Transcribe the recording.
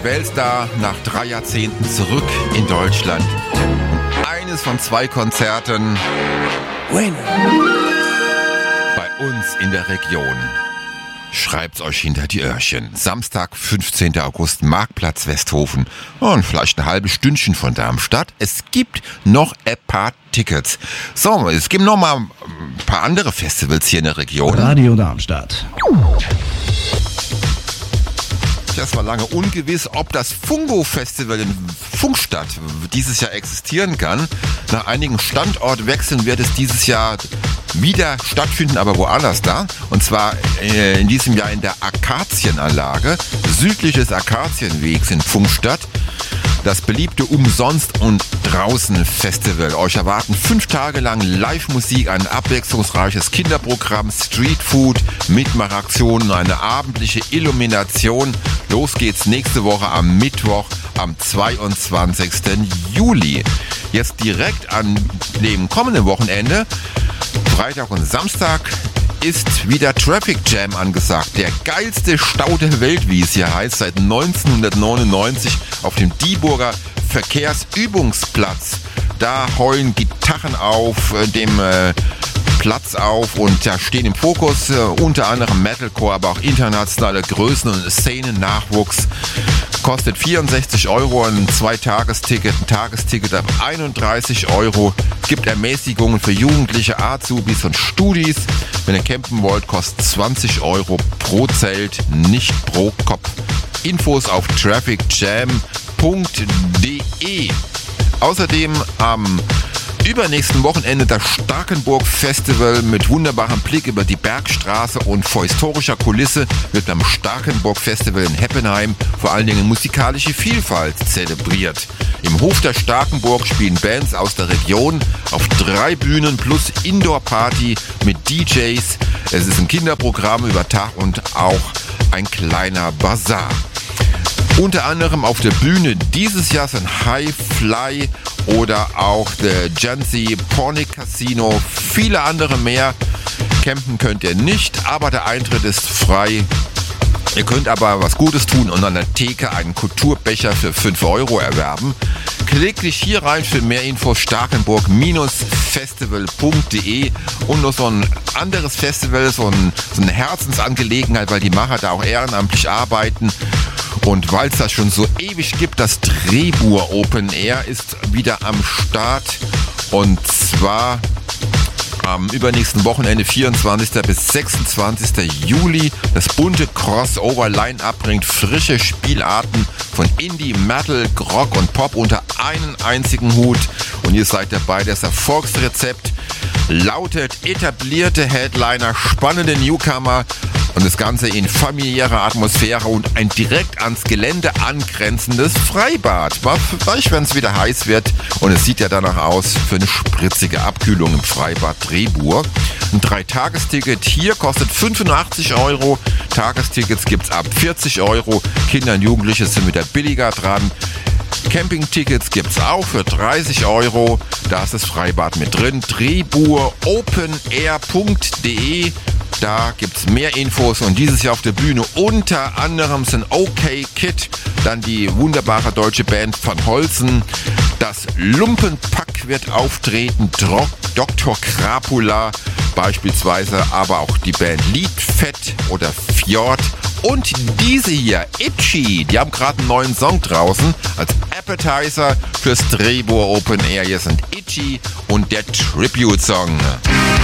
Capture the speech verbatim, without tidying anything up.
Welstar nach drei Jahrzehnten zurück in Deutschland. Eines von zwei Konzerten bei uns in der Region. Schreibt's euch hinter die Öhrchen. Samstag, fünfzehnten August, Marktplatz Westhofen. Und vielleicht ein halbes Stündchen von Darmstadt. Es gibt noch ein paar Tickets. So, es gibt noch mal ein paar andere Festivals hier in der Region. Radio Darmstadt. Das war lange ungewiss, ob das Fungo-Festival in Funkstadt dieses Jahr existieren kann. Nach einigen Standortwechseln wird es dieses Jahr wieder stattfinden, aber woanders da. Und zwar äh, in diesem Jahr in der Akazienanlage, südlich des Akazienwegs in Funkstadt. Das beliebte Umsonst- und Draußen-Festival. Euch erwarten fünf Tage lang Live-Musik, ein abwechslungsreiches Kinderprogramm, Streetfood, Mitmachaktionen, eine abendliche Illumination. Los geht's nächste Woche am Mittwoch, am zweiundzwanzigsten Juli. Jetzt direkt an dem kommenden Wochenende, Freitag und Samstag, ist wieder Traffic Jam angesagt. Der geilste Stau der Welt, wie es hier heißt, seit neunzehnhundertneunundneunzig auf dem Dieburger Verkehrsübungsplatz. Da heulen Gitarren auf äh, dem äh, Platz auf und da stehen im Fokus äh, unter anderem Metalcore, aber auch internationale Größen und Szenen-Nachwuchs. Kostet vierundsechzig Euro ein Zweitagesticket, ein Tagesticket ab einunddreißig Euro. Gibt Ermäßigungen für Jugendliche, Azubis und Studis. Wenn ihr campen wollt, kostet zwanzig Euro pro Zelt, nicht pro Kopf. Infos auf traffic jam punkt de. Außerdem am übernächsten Wochenende das Starkenburg Festival mit wunderbarem Blick über die Bergstraße und vor historischer Kulisse wird beim Starkenburg Festival in Heppenheim vor allen Dingen musikalische Vielfalt zelebriert. Im Hof der Starkenburg spielen Bands aus der Region auf drei Bühnen plus Indoor-Party mit D Js. Es ist ein Kinderprogramm über Tag und auch ein kleiner Bazar. Unter anderem auf der Bühne dieses Jahr sind High Fly oder auch der Jansi Pornic Casino, viele andere mehr. Campen könnt ihr nicht, aber der Eintritt ist frei. Ihr könnt aber was Gutes tun und an der Theke einen Kulturbecher für fünf Euro erwerben. Klickt dich hier rein für mehr Infos starkenburg Festival punkt de und noch so ein anderes Festival, so, ein, so eine Herzensangelegenheit, weil die Macher da auch ehrenamtlich arbeiten. Und weil es das schon so ewig gibt, das Drehbuhr Open Air ist wieder am Start. Und zwar am übernächsten Wochenende, vierundzwanzigsten bis sechsundzwanzigsten Juli. Das bunte Crossover-Line-Up bringt frische Spielarten von Indie, Metal, Rock und Pop unter einen einzigen Hut. Und ihr seid dabei. Das Erfolgsrezept lautet etablierte Headliner, spannende Newcomer und das Ganze in familiärer Atmosphäre und ein direkt ans Gelände angrenzendes Freibad. Vielleicht, wenn es wieder heiß wird, und es sieht ja danach aus für eine spritzige Abkühlung im Freibad Drehbuhr. Ein Dreitagesticket hier kostet fünfundachtzig Euro. Tagestickets gibt's ab vierzig Euro. Kinder und Jugendliche sind wieder billiger dran. Campingtickets gibt's auch für dreißig Euro. Da ist das Freibad mit drin. drehbuhr open air punkt de. Da gibt's mehr Infos und dieses Jahr auf der Bühne unter anderem sind OK Kid, dann die wunderbare deutsche Band Van Holzen, das Lumpenpack wird auftreten, Dro- Doktor Krapula beispielsweise, aber auch die Band Liedfett oder Fjord und diese hier, Itchy, die haben gerade einen neuen Song draußen als Appetizer fürs Drehbuhr Open Air. Hier sind Itchy und der Tribute-Song.